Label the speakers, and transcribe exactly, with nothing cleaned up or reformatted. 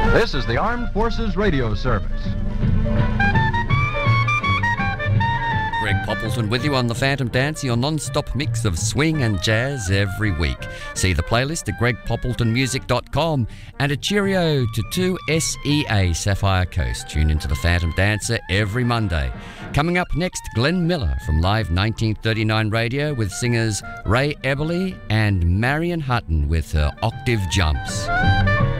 Speaker 1: This is the Armed Forces Radio Service.
Speaker 2: Greg Poppleton with you on The Phantom Dance, your non-stop mix of swing and jazz every week. See the playlist at greg poppleton music dot com, and a cheerio to two S E A Sapphire Coast. Tune into The Phantom Dancer every Monday. Coming up next, Glenn Miller from Live nineteen thirty-nine Radio with singers Ray Eberly and Marion Hutton with her octave jumps.